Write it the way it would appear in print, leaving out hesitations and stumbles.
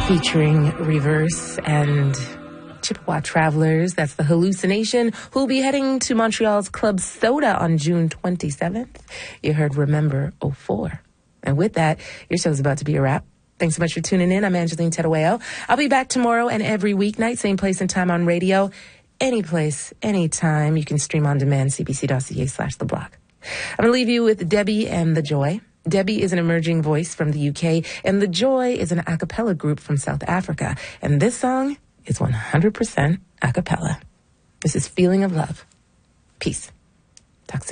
featuring Reverse and Chippewa Travelers. That's the Hallucination, who'll be heading to Montreal's Club Soda on June 27th. You heard Remember 04. And with that, your show's about to be a wrap. Thanks so much for tuning in. I'm Angeline Terueo. I'll be back tomorrow and every weeknight, same place and time on radio. Any place, anytime. You can stream on demand, cbc.ca/theblock. I'm going to leave you with Debbie and The Joy. Debbie is an emerging voice from the UK, and The Joy is an a cappella group from South Africa. And this song is 100% a cappella. This is Feeling of Love. Peace.